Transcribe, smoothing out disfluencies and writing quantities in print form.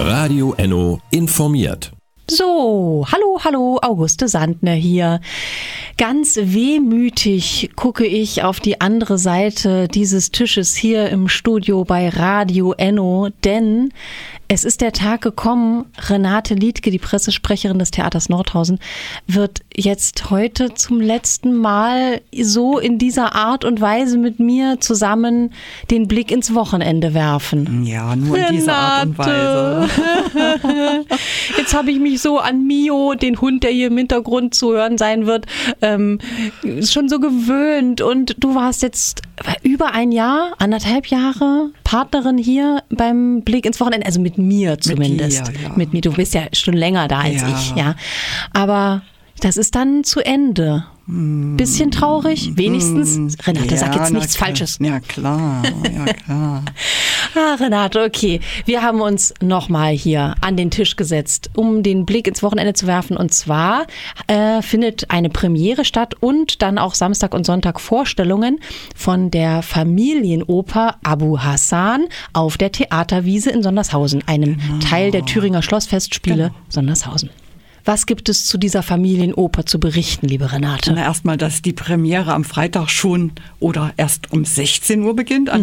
Radio Enno informiert. So, hallo, Auguste Sandner hier. Ganz wehmütig gucke ich auf die andere Seite dieses Tisches hier im Studio bei Radio Enno, denn es ist der Tag gekommen, Renate Liedtke, die Pressesprecherin des Theaters Nordhausen, wird jetzt heute zum letzten Mal so in dieser Art und Weise mit mir zusammen den Blick ins Wochenende werfen. Ja, nur in dieser Art und Weise. Jetzt habe ich mich so an Mio, den Hund, der hier im Hintergrund zu hören sein wird, schon so gewöhnt. Und du warst jetzt über ein Jahr, 1,5 Jahre Partnerin hier beim Blick ins Wochenende, also mit mir zumindest. Mit dir, ja. Mit mir, du bist ja schon länger da als Ja. ich, ja. Aber das ist dann zu Ende. Bisschen traurig, wenigstens. Renate, sag jetzt nichts Falsches. Ja, klar. Renate, okay. Wir haben uns nochmal hier an den Tisch gesetzt, um den Blick ins Wochenende zu werfen. Und zwar findet eine Premiere statt und dann auch Samstag und Sonntag Vorstellungen von der Familienoper Abu Hassan auf der Theaterwiese in Sondershausen, einem Teil der Thüringer Schlossfestspiele Sondershausen. Was gibt es zu dieser Familienoper zu berichten, liebe Renate? Erstmal, dass die Premiere am Freitag schon oder erst um 16 Uhr beginnt an